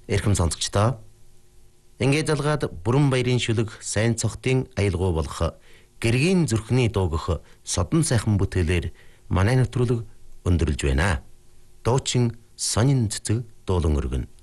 Эрхэм сонсогчдоо ингээд залгаад бүрэн баярын шүлэг сайн цогтын аялгау болох гэргийн зүрхний дуугах содон сайхан бүтээлээр манай нэвтрүүлэг өндөрлж байна. Дуучин сонин цэцэг дуулан өргөн